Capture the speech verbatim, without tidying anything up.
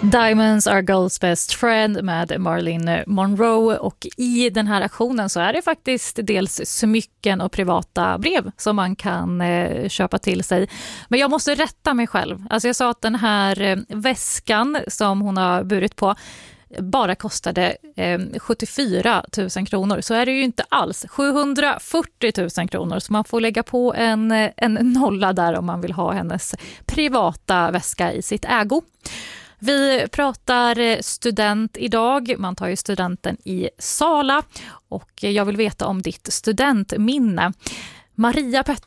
Diamonds are Gold's best friend med Marilyn Monroe, och i den här aktionen så är det faktiskt dels smycken och privata brev som man kan eh, köpa till sig. Men jag måste rätta mig själv. Alltså jag sa att den här eh, väskan som hon har burit på bara kostade eh, sjuttiofyra tusen kronor. Så är det ju inte alls. sjuhundrafyrtio tusen kronor. Så man får lägga på en, en nolla där om man vill ha hennes privata väska i sitt ägo. Vi pratar student idag. Man tar ju studenten i Sala och jag vill veta om ditt studentminne. Maria